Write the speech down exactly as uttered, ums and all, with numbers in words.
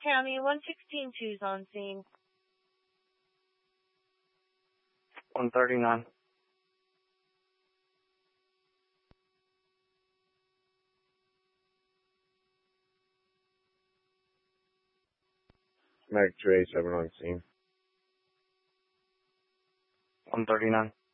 County, one sixteen two's on scene. one thirty-nine. Medic two eighty-seven on scene. one thirty-nine.